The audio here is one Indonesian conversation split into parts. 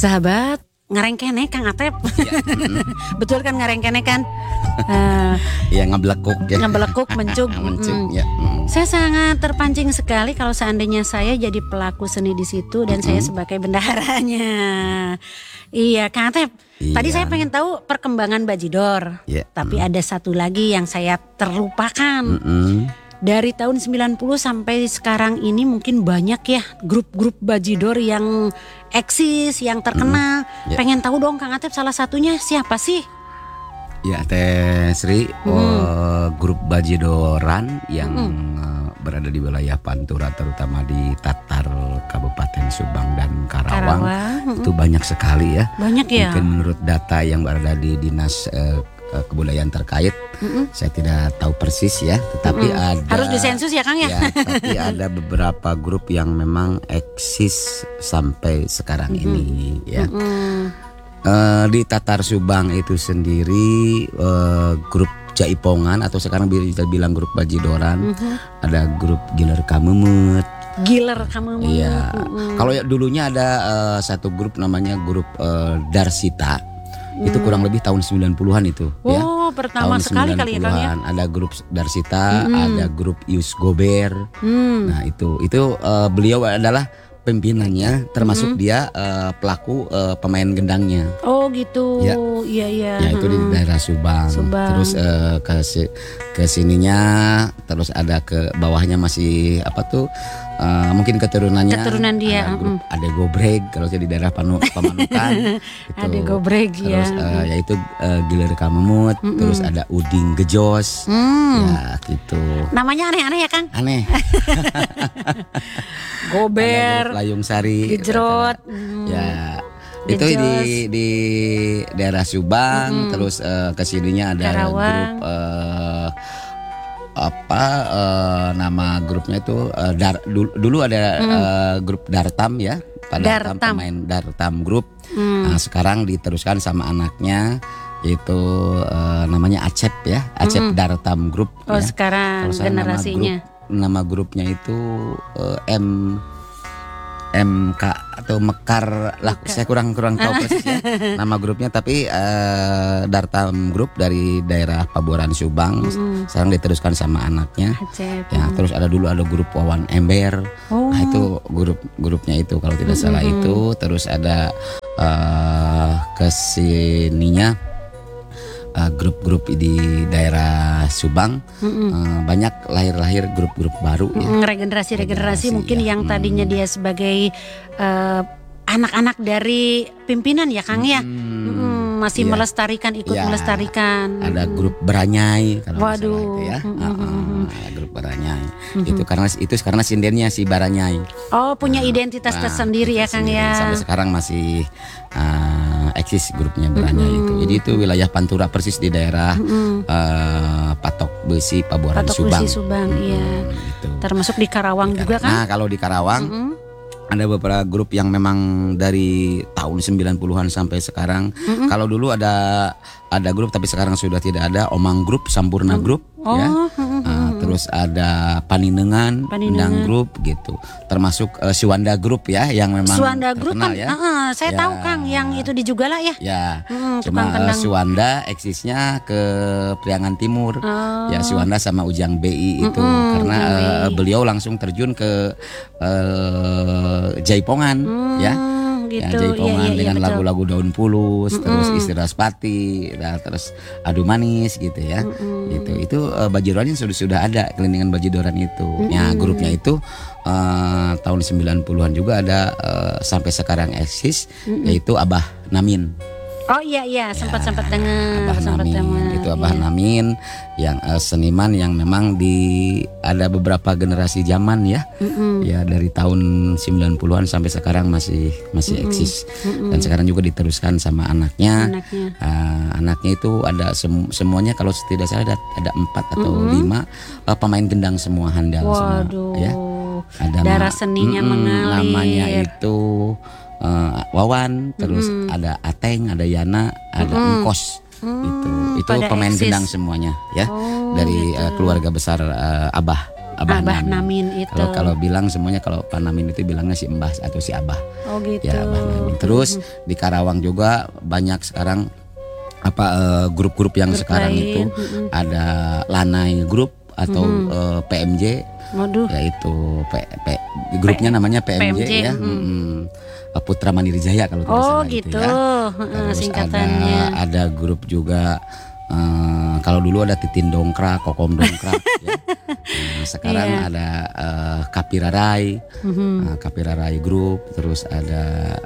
Sahabat ngarengkene Kang Atep. Betul kan ngarengkene kan? Ya ngebelekuk ya. Ngebelekuk mencuk. Ya. Saya sangat terpancing sekali kalau seandainya saya jadi pelaku seni di situ dan saya sebagai bendaharanya. Iya Kang Atep. Iya. Tadi saya pengen tahu perkembangan Bajidor. Ya. Tapi ada satu lagi yang saya terlupakan. Dari tahun 90 sampai sekarang ini mungkin banyak ya grup-grup Bajidor yang eksis, yang terkenal. Ya. Pengen tahu dong Kang Atep salah satunya siapa sih? Ya Teh Sri, grup Bajidoran yang berada di wilayah Pantura, terutama di Tatar Kabupaten Subang dan Karawang. Itu banyak sekali ya. Banyak ya. Mungkin menurut data yang berada di dinas kebudayaan terkait, saya tidak tahu persis ya, tetapi ada, harus disensus ya Kang ya. Tapi ada beberapa grup yang memang eksis sampai sekarang ini ya. Di Tatar Subang itu sendiri grup Jaipongan atau sekarang kita bilang grup Bajidoran, ada grup Giler Kamemut. Giler Kamemut. Iya. Kalau dulunya ada satu grup namanya grup Darsita. Itu kurang lebih tahun 90-an itu ya. Oh, pertama tahun sekali kali ya Kang ya. Ada grup Darsita, ada grup Yus Gober. Nah, itu beliau adalah pimpinannya, termasuk dia pelaku pemain gendangnya. Oh gitu. Ya. Iya. Ya itu di daerah Subang. Terus ke sininya, terus ada ke bawahnya masih apa tuh? Mungkin keturunannya. Keturunan dia. Ada grup Ade Gobreg kalau saya di daerah Pamanukan. Ade Gobreg ya. Terus yaitu Giler Kamemut. Terus ada Uding Gejos. Ya gitu. Namanya aneh-aneh ya Kang? Aneh. Gober, Layung Sari, Gejrot. Ya. Itu di daerah Subang. Terus kesininya ada Karawang. grup nama grupnya itu dulu ada grup Dartam ya, Dartam. pemain Dartam Group. Nah, sekarang diteruskan sama anaknya yaitu namanya Acep ya, Acep Dartam Group. Oh ya. sekarang generasinya. Nama grupnya itu MK atau Mekar lah, saya kurang tahu persis ya nama grupnya, tapi Dartam Group dari daerah Pabuaran Subang. Sekarang diteruskan sama anaknya. Acep. Ya, terus dulu ada grup Wawan Ember. Nah, itu grupnya itu kalau tidak salah itu. Terus ada kesininya grup-grup di daerah Subang. Banyak lahir grup-grup baru ya. Regenerasi mungkin ya. Yang tadinya dia sebagai anak-anak dari pimpinan ya Kang ya. Masih melestarikan, ikut melestarikan. Ada grup Baranyai kalau waduh. Itu ya. Ada grup Baranyai. Itu karena sindennya si Baranyai. Oh, punya identitas tersendiri ya Kang ya. Sampai sekarang masih eksis grupnya Baranyai itu. Jadi itu wilayah Pantura persis di daerah Patok Besi Pabuaran Subang. Patok Besi Subang, iya. Gitu. Termasuk di Karawang juga kan? Nah, kalau di Karawang ada beberapa grup yang memang dari tahun 90-an sampai sekarang. Kalau dulu ada grup tapi sekarang sudah tidak ada, Omang Group, Sampurna Group ya. Terus ada Paninengan, Endang Group gitu. Termasuk Siwanda Group ya yang memang Siwanda Group kan ya. Saya tahu Kang yang itu di Jugala ya. Ya. Cuma Siwanda eksisnya ke Priangan Timur. Ya Siwanda sama Ujang BI itu karena beliau langsung terjun ke Jaipongan ya. Gitu. Ya, Jaipongan dengan lagu-lagu Daun Pulus, terus Istirahat Pati, terus Adu Manis gitu ya. Gitu. Itu Bajidoran sudah ada, kelindingan Bajidoran itu. Ya, grupnya itu tahun 90-an juga ada sampai sekarang eksis, yaitu Abah Namin. Oh iya sempat dengar. Itu Abah Namin yang seniman yang memang ada beberapa generasi zaman ya. Ya dari tahun 90-an sampai sekarang masih eksis. Dan sekarang juga diteruskan sama anaknya. Anaknya itu ada semuanya kalau tidak salah ada 4 atau 5 pemain gendang semua, handal semua ya. Ada darah seninya mengalir. Namanya itu Wawan, terus ada Ateng, ada Yana, ada Engkos. Itu pemain gendang semuanya ya. Dari keluarga besar Abah Abah Namin itu. Kalau bilang semuanya, kalau Pak Namin itu bilangnya si Mbah atau si Abah. Oh gitu. Ya, Abah Namin. Terus di Karawang juga banyak sekarang grup-grup yang Grup sekarang lain. itu ada Lanai Grup atau PMJ. Waduh. Yaitu grupnya namanya PMJ, PMJ, ya. Putra Mandiri Jaya kalau tidak salah gitu. ya. Terus Singkatannya. ada grup juga, kalau dulu ada Titin Dongkrak, Kokom Dongkrak ya. Sekarang ada Kapirarai, Kapirarai Group, terus ada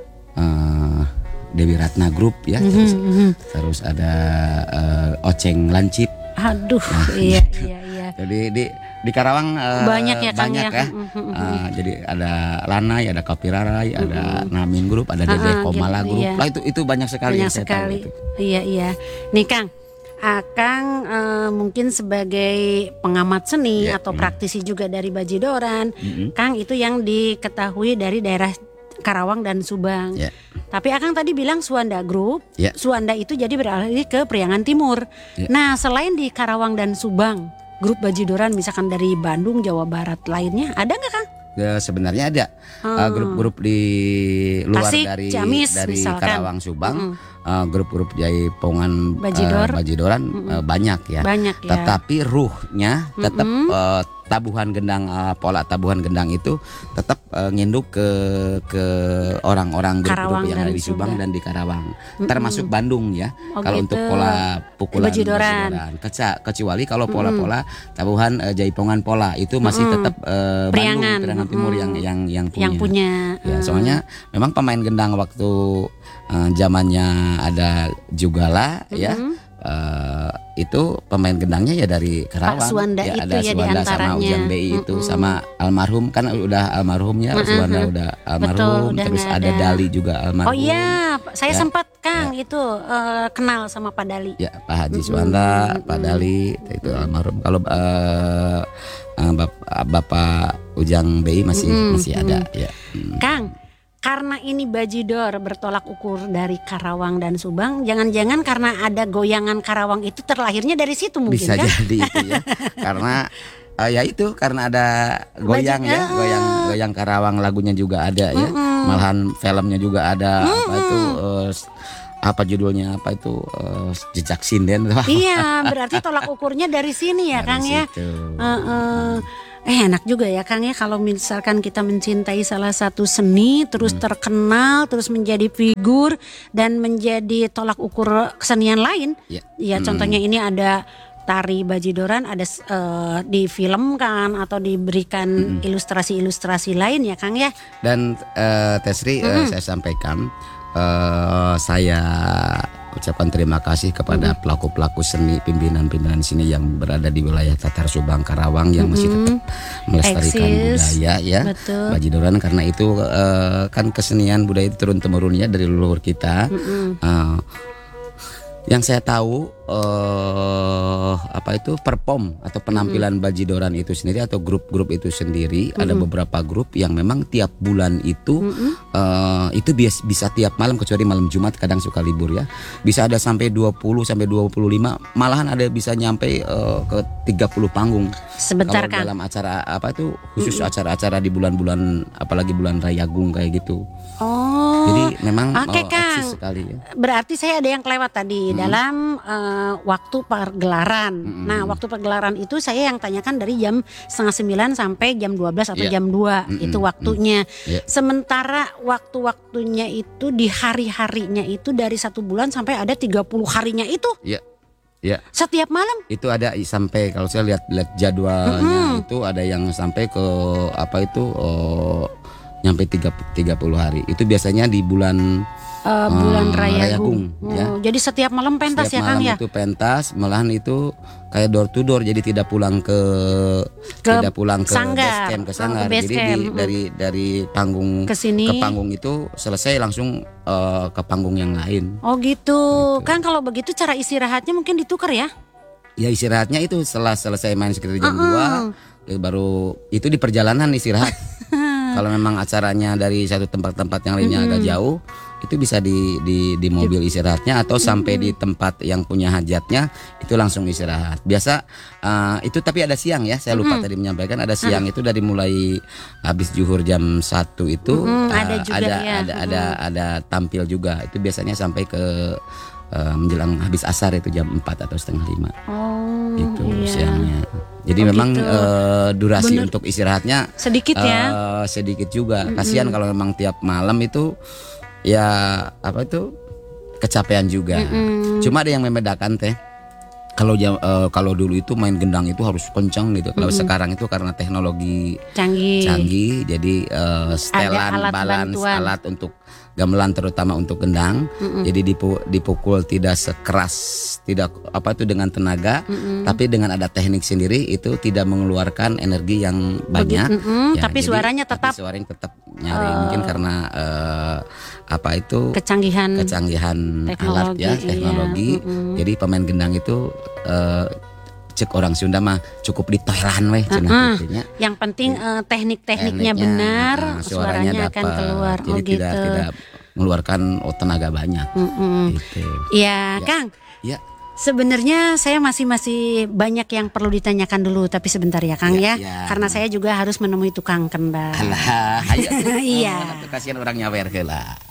Dewi Ratna Group ya. Terus ada Oceng Lancip. Aduh, iya. Jadi di Karawang banyak ya Kang banyak ya. Jadi ada Lanai, ada Kapirarai, ada Namin Group, ada Dede Komala gitu, Group. iya. Lah itu banyak sekali. Banyak yang saya sekali. tahu itu. Iya. Nih Kang, Akang mungkin sebagai pengamat seni atau praktisi juga dari bajidoran, Kang itu yang diketahui dari daerah Karawang dan Subang. Ya. Tapi Akang tadi bilang Suanda Group, Ya. Suanda itu jadi beralih ke Priangan Timur. Ya. Nah selain di Karawang dan Subang, grup bajidoran misalkan dari Bandung, Jawa Barat lainnya ada nggak Kang? Ya, sebenarnya ada grup-grup di luar Tasik, dari Ciamis, dari misalkan. Karawang Subang, grup-grup Jaipongan bajidoran banyak ya. Banyak ya. Tetapi ruhnya tetap tabuhan gendang, pola tabuhan gendang itu tetap nginduk ke orang-orang grup-grup Karawang yang ada dan di Subang Sunda. dan di Karawang, termasuk Bandung ya. Oh, kalau gitu. untuk pola pukulan Bajidoran. kecuali kalau pola-pola tabuhan Jaipongan pola itu masih tetap Priangan. Priangan Timur yang punya. Yang punya. Ya, soalnya memang pemain gendang waktu zamannya ada Jugala ya. Itu pemain gendangnya ya dari Karawang. Pak Suwanda ya, itu ada ya Suwanda sama diantaranya. Ujang BI itu sama almarhum, kan udah almarhumnya Suwanda udah almarhum. udah Terus nggak ada ada. Dali juga almarhum. Oh iya, saya Ya. sempat Kang itu kenal sama Pak Dali. Ya, Pak Haji Suwanda, Pak Dali itu almarhum. Kalau Bapak Ujang BI masih ada ya. Kang, karena ini bajidor bertolak ukur dari Karawang dan Subang, jangan-jangan karena ada goyangan Karawang itu terlahirnya dari situ mungkin Bisa kan? jadi itu ya. Karena ya itu karena ada goyang ya, goyang Karawang, lagunya juga ada ya. Malahan filmnya juga ada, apa itu apa judulnya, apa itu Jejak Sinden. Iya, berarti tolak ukurnya dari sini ya Dari Kang ya. situ. Enak juga ya Kang ya kalau misalkan kita mencintai salah satu seni terus terkenal, terus menjadi figur dan menjadi tolak ukur kesenian lain. Ya. Ya contohnya ini ada tari bajidoran, ada difilmkan atau diberikan ilustrasi-ilustrasi lain ya Kang ya. Dan Tesri, saya sampaikan, saya ucapkan terima kasih kepada pelaku-pelaku seni, pimpinan-pimpinan seni yang berada di wilayah Tatar Subang Karawang yang masih tetap melestarikan Eksis. budaya ya. Betul. Bajidoran, karena itu kan kesenian budaya itu turun temurun ya dari leluhur kita. Yang saya tahu apa itu perform atau penampilan bajidoran itu sendiri atau grup-grup itu sendiri, ada beberapa grup yang memang tiap bulan itu bisa tiap malam, kecuali malam Jumat kadang suka libur ya. Bisa ada sampai 20 sampai 25, malahan ada bisa nyampe ke 30 panggung. Sebentar Kalau Kang. dalam acara apa itu khusus acara-acara di bulan-bulan, apalagi bulan Rayagung kayak gitu. Oh. Jadi memang Oke, Kang. eksis sekali ya. Berarti saya ada yang kelewat tadi dalam waktu pergelaran. Nah, waktu pergelaran itu saya yang tanyakan dari jam 8:30 sampai jam 12 atau Iya. jam 2 itu waktunya. Iya. Sementara waktu-waktunya itu di hari-harinya itu dari 1 bulan sampai ada 30 harinya itu Iya. Ya, setiap malam. itu ada sampai, kalau saya lihat jadwalnya itu ada yang sampai ke apa itu nyampe 30 hari. Itu biasanya di bulan Bulan Rayagung. ya. Jadi setiap malam pentas Setiap ya Kang malam ya. itu pentas, malahan itu kayak door to door, jadi tidak pulang ke Sanggar. base camp, ke Sanggar. Ke base Jadi camp. dari panggung Ke sini. ke panggung itu selesai langsung ke panggung yang lain. Oh gitu. Kan kalau begitu cara istirahatnya mungkin ditukar ya. Ya istirahatnya itu setelah selesai main sekitar jam 2 baru itu di perjalanan istirahat. Kalau memang acaranya dari satu tempat-tempat yang lainnya agak jauh, itu bisa di mobil istirahatnya atau sampai di tempat yang punya hajatnya itu langsung istirahat. Biasa itu tapi ada siang ya, saya lupa tadi menyampaikan ada siang itu dari mulai habis zuhur jam 1 itu ada juga ada tampil juga. Itu biasanya sampai ke menjelang habis asar itu jam 4 atau setengah 5. Itu siangnya. Jadi memang durasi untuk istirahatnya sedikit ya. Sedikit juga. Kasihan kalau memang tiap malam itu ya apa itu kecapean juga. Cuma ada yang membedakan teh. Kalau dulu itu main gendang itu harus kencang gitu. Kalau sekarang itu karena teknologi canggih jadi setelan balance alat untuk gamelan terutama untuk gendang. Jadi dipukul tidak sekeras, tidak apa itu dengan tenaga, tapi dengan ada teknik sendiri itu tidak mengeluarkan energi yang banyak. Ya, tapi suaranya tetap nyaring mungkin karena apa itu kecanggihan alat ya teknologi. Jadi pemain gendang itu cek orang Sunda mah cukup ditoilan weh cenah gitu nya. Yang penting tekniknya benar, suaranya akan keluar. Jadi tidak mengeluarkan tenaga banyak. Gitu. Ya, Kang. Ya. Sebenarnya saya masih banyak yang perlu ditanyakan dulu, tapi sebentar ya Kang ya. Karena saya juga harus menemui tukang kendang. Alah, ayo. Iya. Kasihan orang nyawer heula.